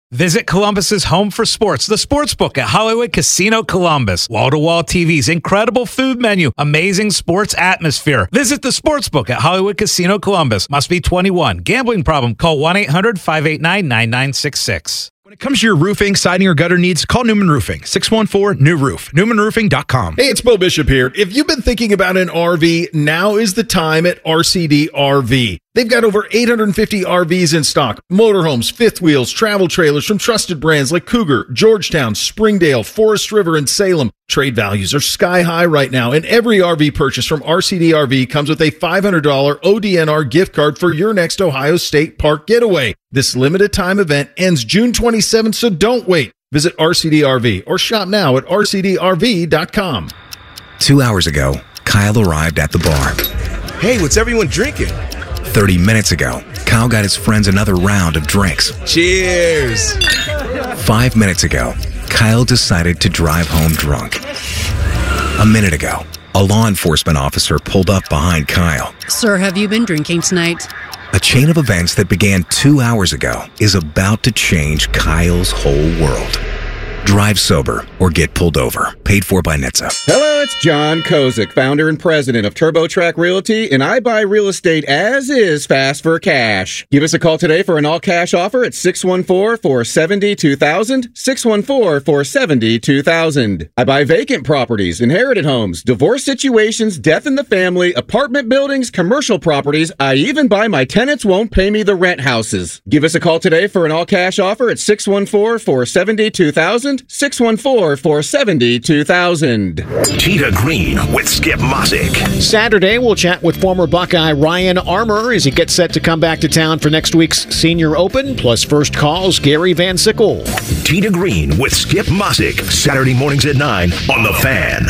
Visit Columbus's home for sports, the Sportsbook at Hollywood Casino Columbus. Wall-to-wall TVs, incredible food menu, amazing sports atmosphere. Visit the Sportsbook at Hollywood Casino Columbus. Must be 21. Gambling problem? Call 1-800-589-9966. When it comes to your roofing, siding, or gutter needs, call Newman Roofing, 614-NEW-ROOF, newmanroofing.com. Hey, it's Bo Bishop here. If you've been thinking about an RV, now is the time at RCD RV. They've got over 850 RVs in stock, motorhomes, fifth wheels, travel trailers from trusted brands like Cougar, Georgetown, Springdale, Forest River, and Salem. Trade values are sky high right now, and every RV purchase from RCD RV comes with a $500 ODNR gift card for your next Ohio State Park getaway. This limited time event ends June 27th, so don't wait. Visit RCD RV or shop now at rcdrv.com. 2 hours ago, Kyle arrived at the bar. Hey, what's everyone drinking? 30 minutes ago, Kyle got his friends another round of drinks. Cheers! 5 minutes ago, Kyle decided to drive home drunk. A minute ago, a law enforcement officer pulled up behind Kyle. Sir, have you been drinking tonight? A chain of events that began 2 hours ago is about to change Kyle's whole world. Drive sober or get pulled over. Paid for by NHTSA. Hello, it's John Kozik, founder and president of TurboTrack Realty, and I buy real estate as is fast for cash. Give us a call today for an all-cash offer at 614-470-2000, 614-470-2000. I buy vacant properties, inherited homes, divorce situations, death in the family, apartment buildings, commercial properties. I even buy my tenants won't pay me the rent houses. Give us a call today for an all-cash offer at 614-470-2000, 614-470-2000. Tita Green with Skip Mosick. Saturday, we'll chat with former Buckeye Ryan Armour as he gets set to come back to town for next week's Senior Open, plus first calls Gary Van Sickle. Tita Green with Skip Mosick, Saturday mornings at 9 on The Fan.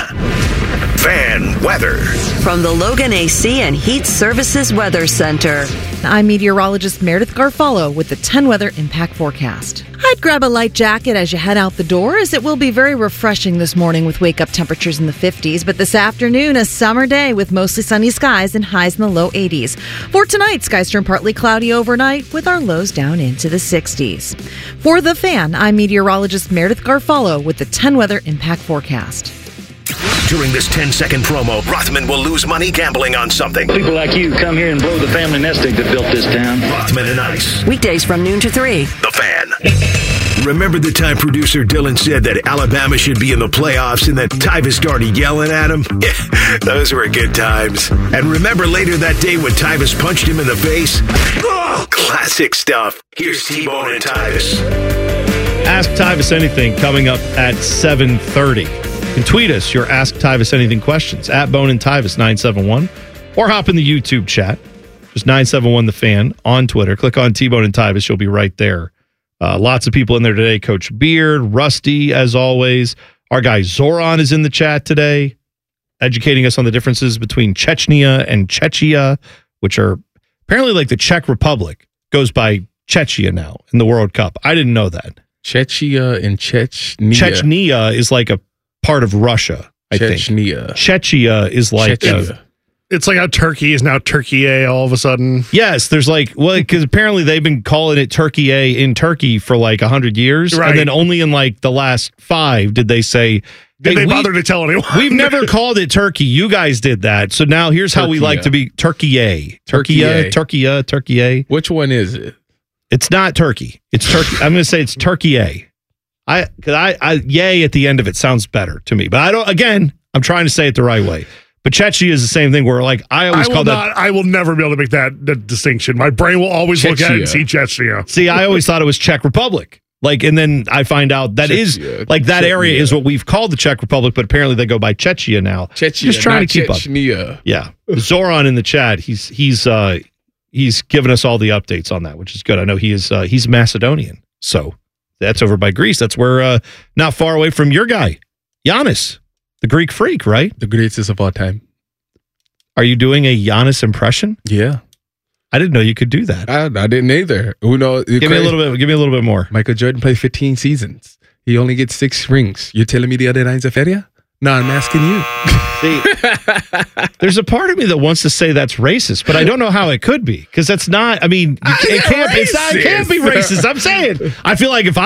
Fan weather. From the Logan AC and Heat Services Weather Center. I'm meteorologist Meredith Garfalo with the 10 weather impact forecast. I'd grab a light jacket as you head out the door, as it will be very refreshing this morning with wake-up temperatures in the 50s. But this afternoon, a summer day with mostly sunny skies and highs in the low 80s. For tonight, skies turn partly cloudy overnight with our lows down into the 60s. For The Fan, I'm meteorologist Meredith Garfalo with the 10 weather impact forecast. During this 10-second promo, Rothman will lose money gambling on something. People like you come here and blow the family nest egg that built this town. Rothman and Ice. Weekdays from noon to 3. The Fan. Remember the time producer Dylan said that Alabama should be in the playoffs and that Tyvus started yelling at him? Yeah, those were good times. And remember later that day when Tyvus punched him in the face? Oh, classic stuff. Here's T-Bone and Tyvus. Ask Tyvus Anything coming up at 7:30. You can tweet us your Ask Tyvus Anything questions at Bone and Tyvus 971, or hop in the YouTube chat. Just 971 The Fan on Twitter. Click on T-Bone and Tyvus. You'll be right there. Lots of people in there today. Coach Beard, Rusty, as always. Our guy Zoran is in the chat today, educating us on the differences between Chechnya and Czechia, which are apparently like the Czech Republic goes by Czechia now in the World Cup. I didn't know that. Czechia and Chechnya. Chechnya is like a part of Russia, I think. Czechia is like... It's like how Turkey is now Turkey all of a sudden. Yes, there's like, well, because apparently they've been calling it Turkey in Turkey for like 100 years. Right. And then only in like the last 5 did they say... Did they bother to tell anyone? We've never called it Turkey. You guys did that. So now here's how we like to be Turkey. Turkey. Which one is it? It's not Turkey. It's Turkey. I'm going to say it's Turkey. Yay at the end of it sounds better to me. But I'm trying to say it the right way. But Chechnya is the same thing where like I will never be able to make that distinction. My brain will always look at it and see Chechnya. See, I always thought it was Czech Republic. Like, and then I find out that is like that area is what we've called the Czech Republic, but apparently they go by Chechnya now. Just trying to keep up. Yeah. Zoran in the chat, he's given us all the updates on that, which is good. I know he's Macedonian. So that's over by Greece. That's where not far away from your guy, Giannis. The Greek freak, right? The greatest of all time. Are you doing a Giannis impression? Yeah. I didn't know you could do that. I didn't either. Who knows? Give me a little bit more. Michael Jordan played 15 seasons. He only gets 6 rings. You're telling me the other nine's a feria? No, I'm asking you. See, there's a part of me that wants to say that's racist, but I don't know how it could be because that's not. I mean, it can't be racist. I'm saying. I feel like if